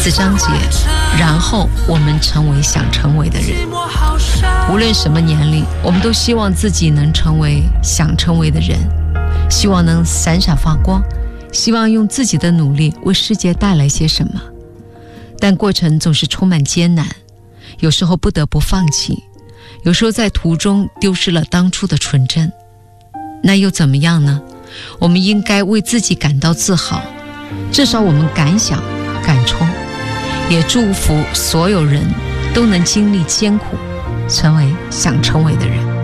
此章节，然后我们成为想成为的人。无论什么年龄，我们都希望自己能成为想成为的人，希望能闪闪发光，希望用自己的努力为世界带来些什么。但过程总是充满艰难，有时候不得不放弃，有时候在途中丢失了当初的纯真。那又怎么样呢？我们应该为自己感到自豪，至少我们敢想敢冲。也祝福所有人都能经历艰苦，成为想成为的人。